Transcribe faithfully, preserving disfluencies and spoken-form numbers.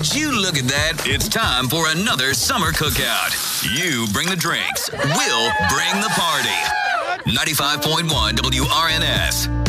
Would you look at that? It's time for another summer cookout. You bring the drinks. We'll bring the party. ninety-five point one W R N S.